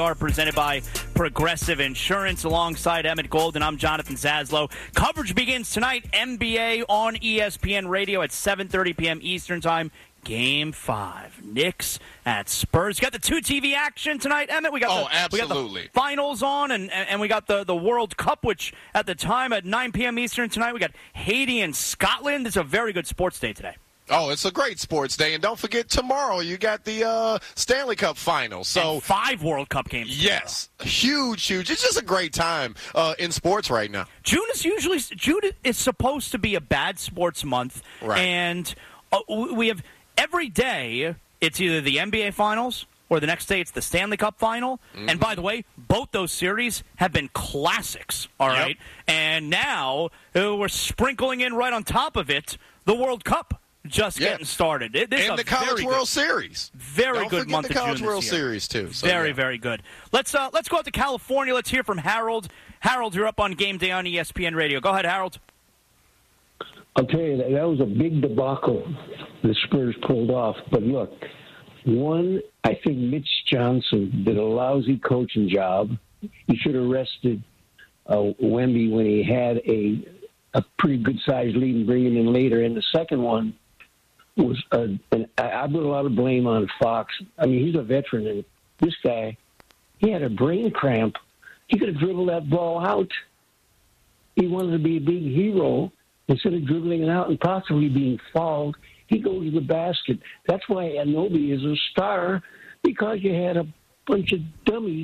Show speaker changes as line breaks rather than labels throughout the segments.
Are presented by Progressive Insurance. Alongside Emmett Golden, I'm Jonathan Zaslow. Coverage begins tonight, NBA on ESPN Radio at 7:30 p.m. Eastern Time. Game 5, Knicks at Spurs. Got the 2 TV action tonight, Emmett. We got the finals on, and we got the World Cup, which at the time at 9 p.m. Eastern tonight, we got Haiti and Scotland. It's a very good sports day today.
Oh, it's a great sports day. And don't forget, tomorrow you got the Stanley Cup final. So
and 5 World Cup games tomorrow.
Yes, huge. It's just a great time in sports right now.
June is supposed to be a bad sports month.
Right.
And we have every day it's either the NBA finals or the next day it's the Stanley Cup final. Mm-hmm. And by the way, both those series have been classics, all right? And now we're sprinkling in right on top of it the World Cup. Just getting started.
And the College World Series.
Very good month of June this year.
The College World Series, too. So,
very good. Let's go out to California. Let's hear from Harold. Harold, you're up on Game Day on ESPN Radio. Go ahead, Harold.
I'll tell you, that was a big debacle the Spurs pulled off. But look, I think Mitch Johnson did a lousy coaching job. He should have rested Wemby when he had a pretty good-sized lead and bring him in later. And the second one was, I put a lot of blame on Fox. I mean, he's a veteran, and this guy, he had a brain cramp. He could have dribbled that ball out. He wanted to be a big hero. Instead of dribbling it out and possibly being fouled, he goes to the basket. That's why Anunoby is a star, because you had a bunch of dummies.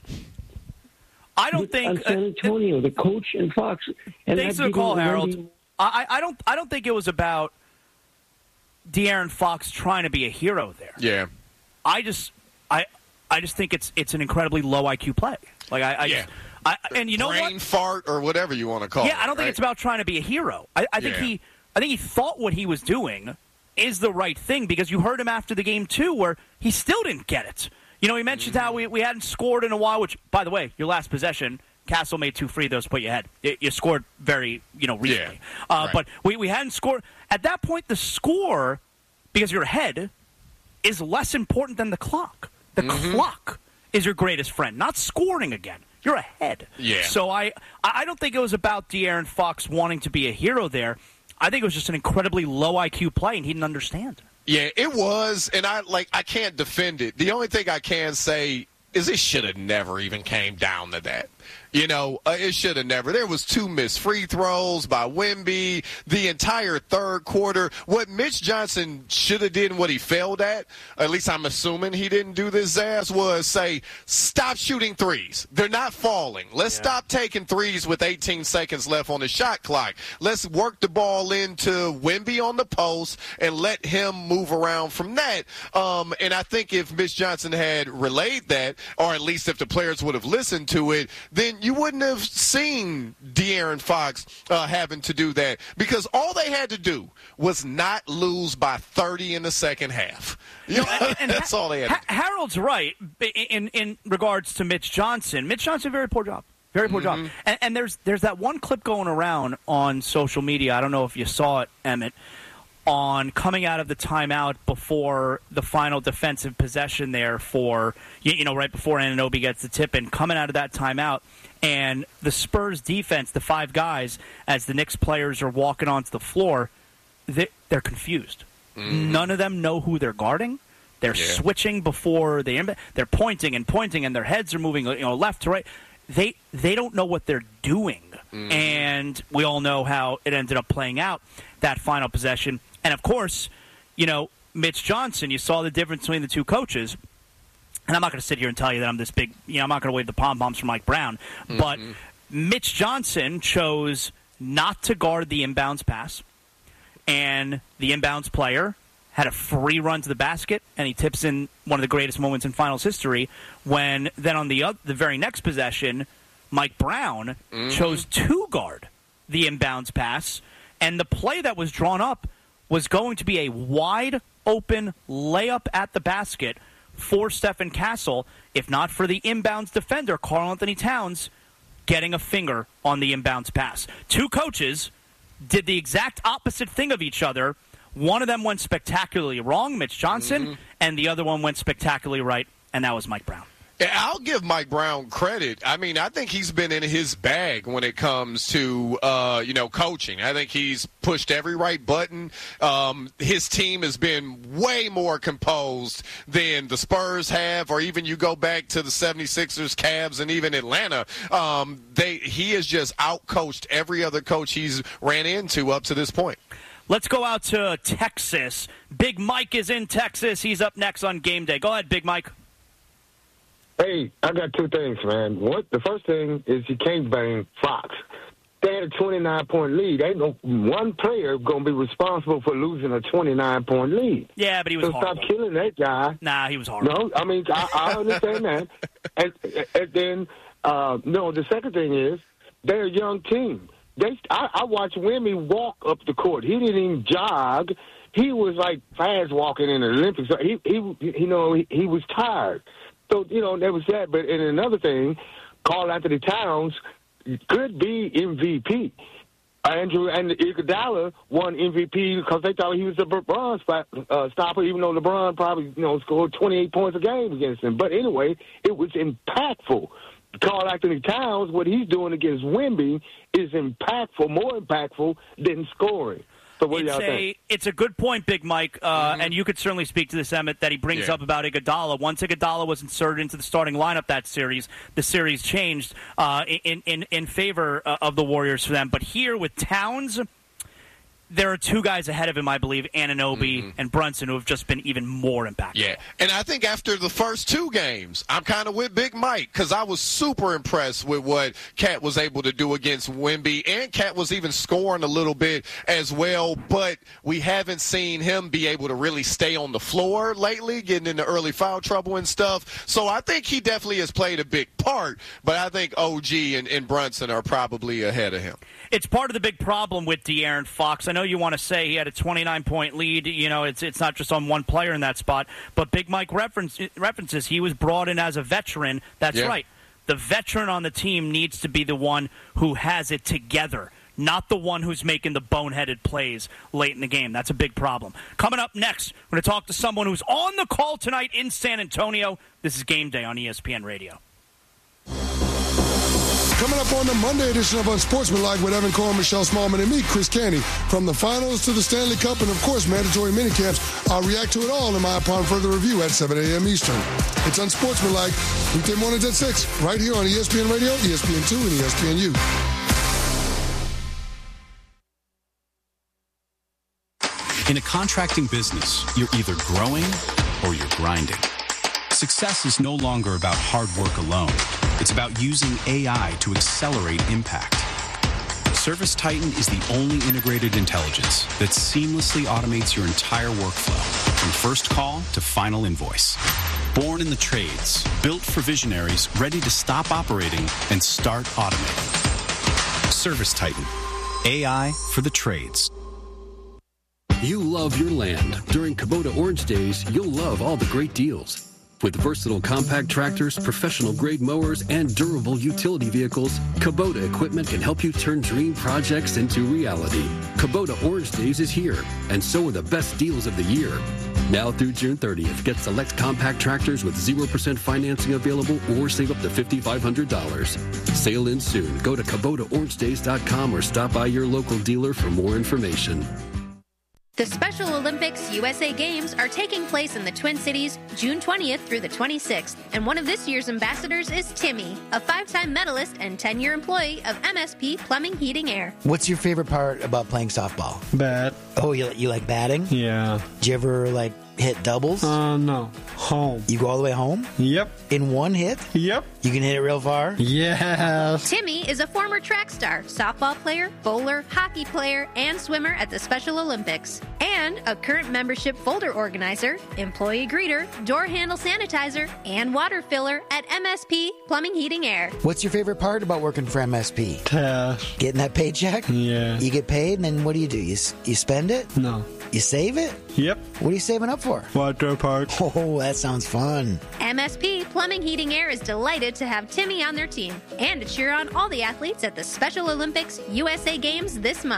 I don't think
on San Antonio, the coach and Fox. And
thanks for the call, Harold. I don't think it was about De'Aaron Fox trying to be a hero there.
Yeah.
I just think it's an incredibly low IQ play. And you know what?
Brain fart or whatever you want to call it.
Yeah, I don't think it's about trying to be a hero. I think he thought what he was doing is the right thing, because you heard him after the game too, where he still didn't get it. You know, he mentioned how we hadn't scored in a while, which, by the way, your last possession, Castle made 2 free throws, put you ahead. You scored very, recently.
Yeah, right.
But we hadn't scored. At that point, the score, because you're ahead, is less important than the clock. The clock is your greatest friend, not scoring again. You're ahead.
Yeah.
So I don't think it was about De'Aaron Fox wanting to be a hero there. I think it was just an incredibly low IQ play, and he didn't understand.
Yeah, it was, and I can't defend it. The only thing I can say is it should have never even came down to that. It should have never. There was 2 missed free throws by Wemby the entire third quarter. What Mitch Johnson should have did and what he failed at least I'm assuming he didn't do this, Zaz, was say, stop shooting threes. They're not falling. Let's stop taking threes with 18 seconds left on the shot clock. Let's work the ball into Wemby on the post and let him move around from that. And I think if Mitch Johnson had relayed that, or at least if the players would have listened to it, then you wouldn't have seen De'Aaron Fox having to do that, because all they had to do was not lose by 30 in the second half. And that's all they had to do.
Harold's right in regards to Mitch Johnson. Mitch Johnson, very poor job. Very poor job. And there's that one clip going around on social media. I don't know if you saw it, Emmett, on coming out of the timeout before the final defensive possession there for, right before Anunoby gets the tip in, coming out of that timeout. And the Spurs defense, the 5 guys, as the Knicks players are walking onto the floor, they're confused. None of them know who they're guarding. They're switching before they're pointing, and their heads are moving, left to right. They don't know what they're doing. And we all know how it ended up playing out, that final possession. And, of course, Mitch Johnson, you saw the difference between the 2 coaches. And I'm not going to sit here and tell you that I'm this big, I'm not going to wave the pom-poms for Mike Brown. But Mitch Johnson chose not to guard the inbounds pass. And the inbounds player had a free run to the basket, and he tips in one of the greatest moments in finals history, when then on the very next possession, Mike Brown chose to guard the inbounds pass. And the play that was drawn up was going to be a wide-open layup at the basket for Stephen Castle, if not for the inbounds defender, Karl-Anthony Towns, getting a finger on the inbounds pass. 2 coaches did the exact opposite thing of each other. One of them went spectacularly wrong, Mitch Johnson, and the other one went spectacularly right, and that was Mike Brown.
I'll give Mike Brown credit. I mean, I think he's been in his bag when it comes to, coaching. I think he's pushed every right button. His team has been way more composed than the Spurs have, or even you go back to the 76ers, Cavs, and even Atlanta. He has just out-coached every other coach he's ran into up to this point.
Let's go out to Texas. Big Mike is in Texas. He's up next on Game Day. Go ahead, Big Mike.
Hey, I got two things, man. The first thing is you can't blame Fox. They had a 29-point lead. Ain't no one player going to be responsible for losing a 29-point lead.
Yeah, but he was horrible.
Stop killing that guy.
Nah, he was horrible.
No, I mean, I understand that. And then, the second thing is they're a young team. I watched Wemby walk up the court. He didn't even jog. He was like fast walking in the Olympics. He was tired. So, there was that. But and another thing, Karl Anthony Towns could be MVP. Andrew and Iguodala won MVP because they thought he was a LeBron stopper, even though LeBron probably scored 28 points a game against him. But anyway, it was impactful. Karl Anthony Towns, what he's doing against Wemby is impactful, more impactful than scoring. So what do y'all think?
It's a good point, Big Mike, and you could certainly speak to this, Emmett, that he brings up about Iguodala. Once Iguodala was inserted into the starting lineup that series, the series changed in favor of the Warriors for them. But here with Towns, there are two guys ahead of him, I believe, Anunoby and Brunson, who have just been even more impactful.
Yeah, and I think after the first two games, I'm kind of with Big Mike because I was super impressed with what Cat was able to do against Wemby, and Cat was even scoring a little bit as well, but we haven't seen him be able to really stay on the floor lately, getting into early foul trouble and stuff. So I think he definitely has played a big part, but I think OG and Brunson are probably ahead of him.
It's part of the big problem with De'Aaron Fox. I know you want to say he had a 29-point lead. It's not just on one player in that spot. But Big Mike references he was brought in as a veteran. That's right. The veteran on the team needs to be the one who has it together, not the one who's making the boneheaded plays late in the game. That's a big problem. Coming up next, we're going to talk to someone who's on the call tonight in San Antonio. This is Game Day on ESPN Radio.
Coming up on the Monday edition of Unsportsmanlike with Evan Cohen, Michelle Smallman, and me, Chris Canty. From the finals to the Stanley Cup and, of course, mandatory minicamps, I'll react to it all in my upon further review at 7 a.m. Eastern. It's Unsportsmanlike, weekday mornings at 6, right here on ESPN Radio, ESPN2, and ESPNU.
In a contracting business, you're either growing or you're grinding. Success is no longer about hard work alone. It's about using AI to accelerate impact. ServiceTitan is the only integrated intelligence that seamlessly automates your entire workflow, from first call to final invoice. Born in the trades, built for visionaries ready to stop operating and start automating. ServiceTitan, AI for the trades.
You love your land. During Kubota Orange Days, you'll love all the great deals. With versatile compact tractors, professional-grade mowers, and durable utility vehicles, Kubota equipment can help you turn dream projects into reality. Kubota Orange Days is here, and so are the best deals of the year. Now through June 30th, get select compact tractors with 0% financing available or save up to $5,500. Sale ends soon. Go to KubotaOrangeDays.com or stop by your local dealer for more information.
The Special Olympics USA Games are taking place in the Twin Cities June 20th through the 26th, and one of this year's ambassadors is Timmy, a 5-time medalist and 10-year employee of MSP Plumbing, Heating, Air.
What's your favorite part about playing softball?
Bat.
Oh, you like batting?
Yeah.
Did you ever, hit doubles?
No. Home.
You go all the way home?
Yep.
In one hit?
Yep.
You can hit it real far?
Yes.
Timmy is a former track star, softball player, bowler, hockey player, and swimmer at the Special Olympics. And a current membership folder organizer, employee greeter, door handle sanitizer, and water filler at MSP Plumbing, Heating, Air.
What's your favorite part about working for MSP?
Cash.
Getting that paycheck?
Yeah.
You get paid, and then what do? You spend it?
No.
You save it?
Yep.
What are you saving up for?
Water park.
Oh, that sounds fun.
MSP Plumbing, Heating, Air is delighted to have Timmy on their team and to cheer on all the athletes at the Special Olympics USA Games this month.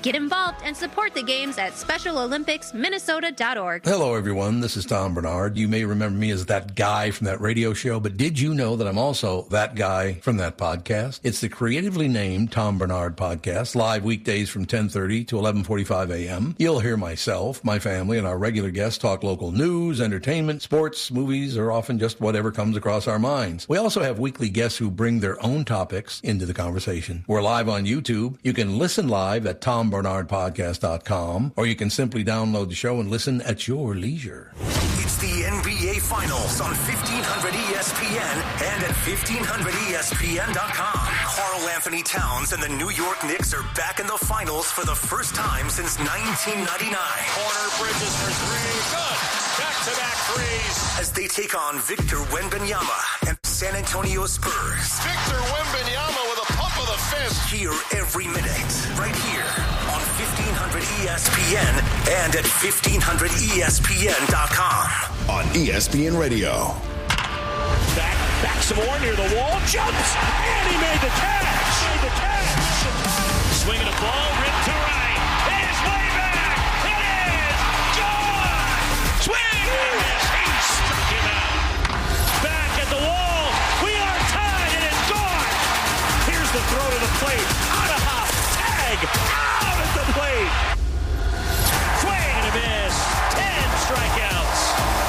Get involved and support the games at SpecialOlympicsMinnesota.org.
Hello, everyone. This is Tom Bernard. You may remember me as that guy from that radio show, but did you know that I'm also that guy from that podcast? It's the creatively named Tom Bernard Podcast, live weekdays from 10:30 to 11:45 a.m. You'll hear myself, my family, and our regular guests talk local news, entertainment, sports, movies, or often just whatever comes across our minds. We also have weekly guests who bring their own topics into the conversation. We're live on YouTube. You can listen live at TomBernardPodcast.com, or you can simply download the show and listen at your leisure.
It's the NBA Finals on 1500 ESPN and at 1500ESPN.com. Karl Anthony Towns and the New York Knicks are back in the finals for the first time since 1999.
Corner, Bridges for three. Good. Back-to-back threes.
As they take on Victor Wembanyama and San Antonio Spurs.
Victor Wembanyama with a pump of the fist.
Hear every minute right here on 1500 ESPN and at 1500ESPN.com.
On ESPN Radio.
Back some more near the wall. Jumps. And he made the catch. Swinging a ball. Ripped to right. His way back. It is gone. Swing. He struck him out. Back at the wall. We are tied. It is gone. Here's the throw to the plate. On a hop. Tag.